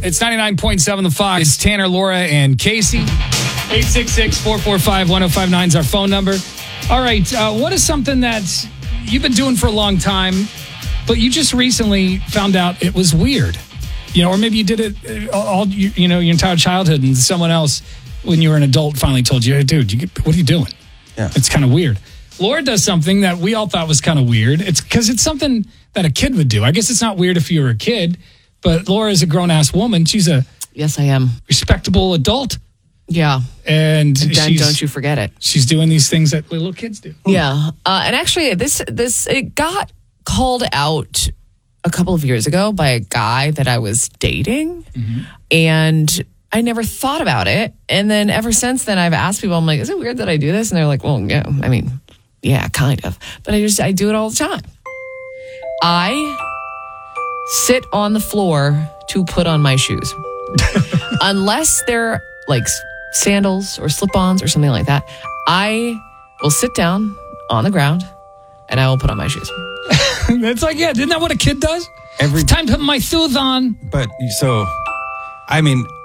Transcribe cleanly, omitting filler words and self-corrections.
It's 99.7 The Fox. It's Tanner, Laura, and Casey. 866-445-1059 is our phone number. All right, what is something that you've been doing for a long time, but you just recently found out it was weird? Or maybe you did it all, your entire childhood, and someone else, when you were an adult, finally told you, hey, dude, what are you doing? Yeah. It's kind of weird. Laura does something that we all thought was kind of weird. It's because it's something that a kid would do. I guess it's not weird if you were a kid, but Laura is a grown-ass woman. She's a Yes, I am. respectable adult. Yeah. And don't you forget it. She's doing these things that little kids do. Yeah. And actually, this it got called out a couple of years ago by a guy that I was dating. Mm-hmm. And I never thought about it. And then ever since then, I've asked people, I'm like, is it weird that I do this? And they're like, well, yeah, I mean, yeah, kind of. But I do it all the time. I sit on the floor to put on my shoes. Unless they're like sandals or slip-ons or something like that, I will sit down on the ground and I will put on my shoes. It's like, yeah, isn't that what a kid does? Every It's time to put my shoes on. But so, I mean,